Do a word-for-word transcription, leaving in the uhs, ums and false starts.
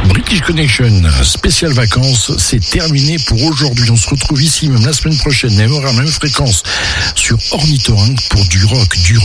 British Connection, spécial vacances, c'est terminé pour aujourd'hui. On se retrouve ici même la semaine prochaine, même horaire, même fréquence, sur Ornithorynque pour du rock, du